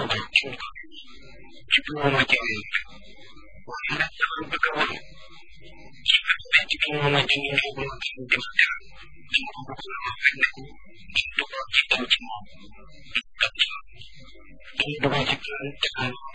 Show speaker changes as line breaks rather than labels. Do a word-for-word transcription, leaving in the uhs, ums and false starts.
boobaa kenn ko ci bu ma ci am waaye nag sama bëgg a wax ci fekkee ci bi ma ci ñu ñëw ba ma ci dem dara dama ko bëgg a wax ne ko du ko ci dem ci moom du ko ci dugal ci plan te